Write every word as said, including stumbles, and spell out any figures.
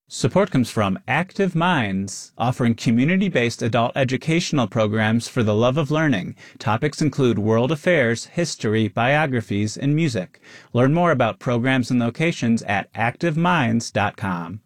Support comes from Active Minds, offering community-based adult educational programs for the love of learning. Topics include world affairs, history, biographies, and music. Learn more about programs and locations at active minds dot com.